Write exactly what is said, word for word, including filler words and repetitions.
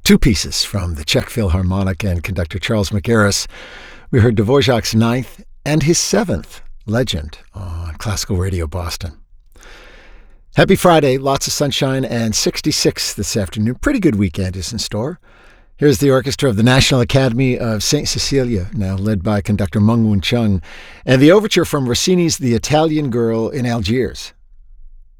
Two pieces from the Czech Philharmonic and conductor Charles Mackerras. We heard Dvorak's Ninth and his Seventh, Legend, on Classical Radio Boston. Happy Friday, lots of sunshine, and sixty-six this afternoon. Pretty good weekend is in store. Here's the orchestra of the National Academy of Saint Cecilia, now led by conductor Meng Woon Chung, and the overture from Rossini's The Italian Girl in Algiers.